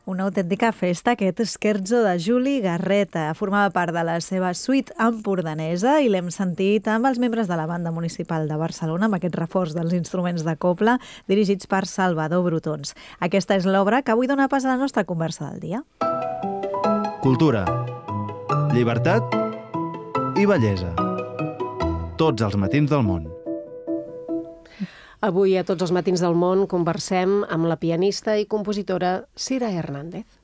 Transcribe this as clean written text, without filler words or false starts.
Una autèntica festa, aquest scherzo de Juli Garreta. Formava part de la seva suite empordanesa i l'hem sentit amb els membres de la Banda Municipal de Barcelona, amb aquest reforç dels instruments de cobla dirigits per Salvador Brotons. Aquesta és l'obra que avui dona pas a la nostra conversa del dia. Cultura, llibertat i bellesa. Tots els matins del món. Avui, a Tots els matins del món, conversem amb la pianista i compositora Sira Hernández.